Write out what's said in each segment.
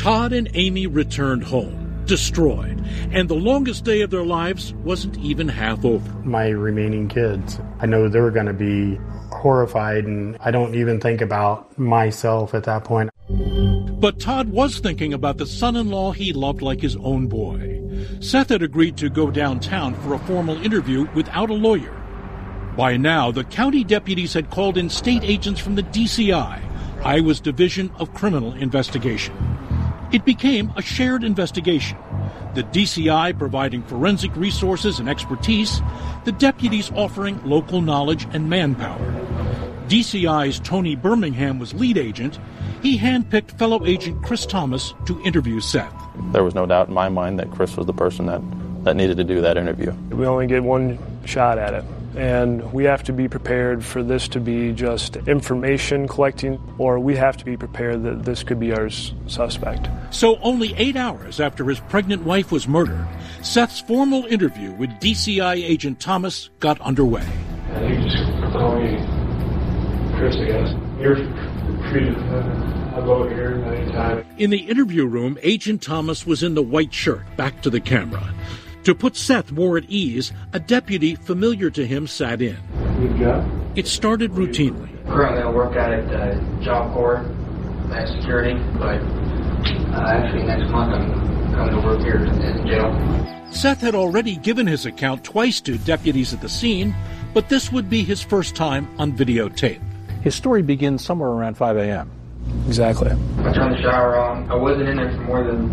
Todd and Amy returned home, destroyed, and the longest day of their lives wasn't even half over. My remaining kids, I know they're going to be horrified, and I don't even think about myself at that point. But Todd was thinking about the son-in-law he loved like his own boy. Seth had agreed to go downtown for a formal interview without a lawyer. By now, the county deputies had called in state agents from the DCI, Iowa's Division of Criminal Investigation. It became a shared investigation, the DCI providing forensic resources and expertise, the deputies offering local knowledge and manpower. DCI's Tony Birmingham was lead agent. He handpicked fellow agent Chris Thomas to interview Seth. There was no doubt in my mind that Chris was the person that needed to do that interview. We only get one shot at it, and we have to be prepared for this to be just information collecting, or we have to be prepared that this could be our suspect. So only 8 hours after his pregnant wife was murdered, Seth's formal interview with DCI agent Thomas got underway. And you just call me Chris, I guess. You're free to I'll go here anytime. In the interview room, Agent Thomas was in the white shirt, back to the camera. To put Seth more at ease, a deputy familiar to him sat in. Good job. It started routinely. Currently I work out at Job Corps as security, but actually next month I'm coming to work here in jail. Seth had already given his account twice to deputies at the scene, but this would be his first time on videotape. His story begins somewhere around 5 a.m. Exactly. I turned the shower on. I wasn't in there for more than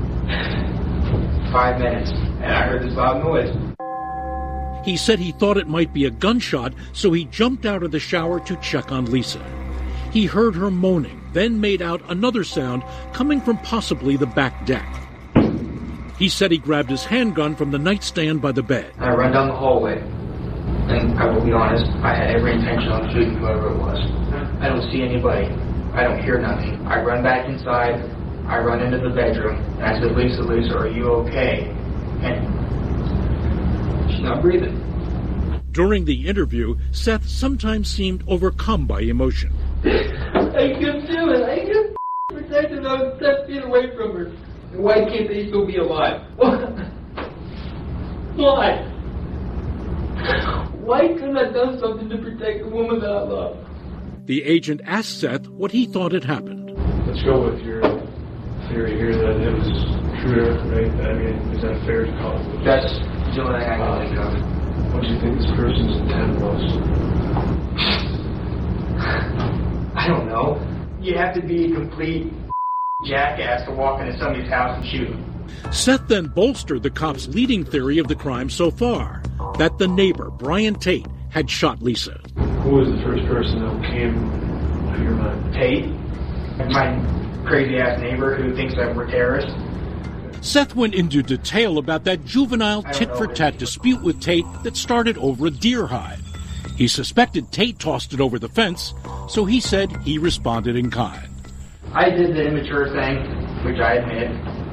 5 minutes, and I heard this loud noise. He said he thought it might be a gunshot, so he jumped out of the shower to check on Lisa. He heard her moaning, then made out another sound coming from possibly the back deck. He said he grabbed his handgun from the nightstand by the bed. I run down the hallway, and I will be honest, I had every intention on shooting whoever it was. I don't see anybody. I don't hear nothing. I run back inside. I run into the bedroom, and I said, Lisa, are you okay? And she's not breathing. During the interview, Seth sometimes seemed overcome by emotion. I couldn't do it. I couldn't protect her. I was 7 feet away from her. Why can't they still be alive? Why? Why couldn't I have done something to protect the woman that I love? The agent asked Seth what he thought had happened. Let's go with your theory here that it was shooter, right? I mean, is that fair to call it? That's the only thing I can think of. What do you think this person's intent was? I don't know. You have to be a complete jackass to walk into somebody's house and shoot them. Seth then bolstered the cops' leading theory of the crime so far, that the neighbor, Brian Tate, had shot Lisa. Who was the first person that came to your mind? Tate, my crazy-ass neighbor who thinks that we're terrorists. Seth went into detail about that juvenile tit-for-tat dispute with Tate that started over a deer hide. He suspected Tate tossed it over the fence, so he said he responded in kind. I did the immature thing, which I admit.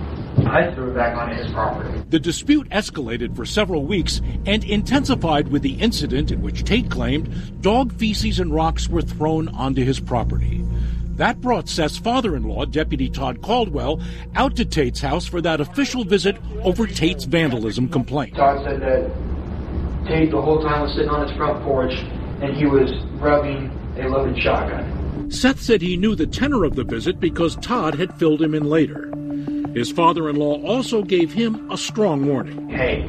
I threw it back onto his property. The dispute escalated for several weeks and intensified with the incident in which Tate claimed dog feces and rocks were thrown onto his property. That brought Seth's father-in-law, Deputy Todd Caldwell, out to Tate's house for that official visit over Tate's vandalism complaint. Todd said that Tate the whole time was sitting on his front porch and he was rubbing a loaded shotgun. Seth said he knew the tenor of the visit because Todd had filled him in later. His father-in-law also gave him a strong warning. Hey,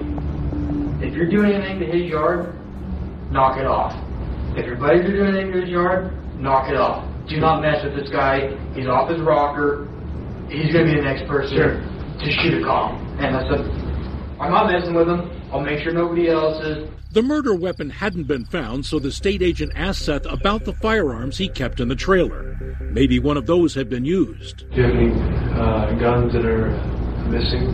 if you're doing anything to his yard, knock it off. If your buddies are doing anything to his yard, knock it off. Do not mess with this guy. He's off his rocker. He's going to be the next person to shoot a cop. And I said, I'm not messing with him. I'll make sure nobody else is. The murder weapon hadn't been found, so the state agent asked Seth about the firearms he kept in the trailer. Maybe one of those had been used. Do you have any guns that are missing?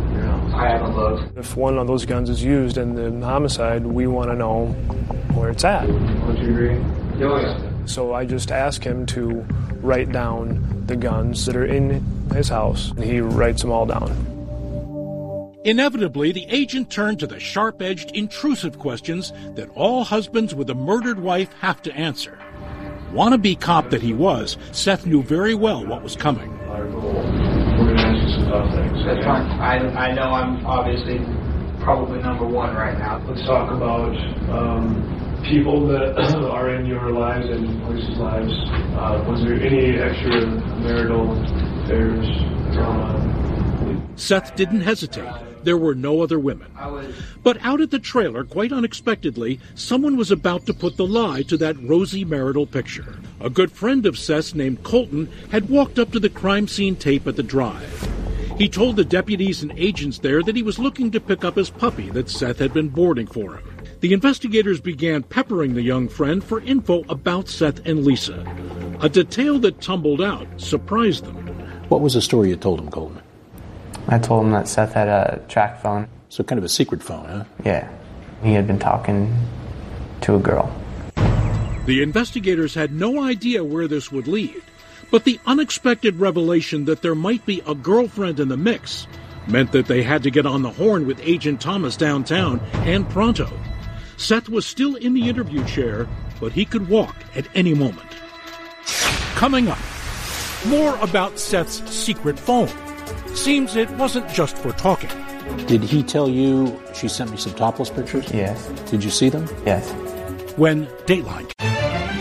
I haven't looked. If one of those guns is used in the homicide, we want to know where it's at. Would you agree? Oh, yeah. So I just ask him to write down the guns that are in his house, and he writes them all down. Inevitably, the agent turned to the sharp-edged, intrusive questions that all husbands with a murdered wife have to answer. Wannabe cop that he was, Seth knew very well what was coming. Our goal, we're going about things. That's fine. I know I'm obviously probably number one right now. Let's talk about people that are in your lives and Maurice's lives. Was there any extramarital affairs, drama? Seth didn't hesitate. There were no other women. But out at the trailer, quite unexpectedly, someone was about to put the lie to that rosy marital picture. A good friend of Seth's named Colton had walked up to the crime scene tape at the drive. He told the deputies and agents there that he was looking to pick up his puppy that Seth had been boarding for him. The investigators began peppering the young friend for info about Seth and Lisa. A detail that tumbled out surprised them. What was the story you told him, Colton? I told him that Seth had a track phone. So kind of a secret phone, huh? Yeah. He had been talking to a girl. The investigators had no idea where this would lead, but the unexpected revelation that there might be a girlfriend in the mix meant that they had to get on the horn with Agent Thomas downtown, and pronto. Seth was still in the interview chair, but he could walk at any moment. Coming up, more about Seth's secret phone. Seems it wasn't just for talking. Did he tell you she sent me some topless pictures? Yes. Did you see them? Yes. When Dateline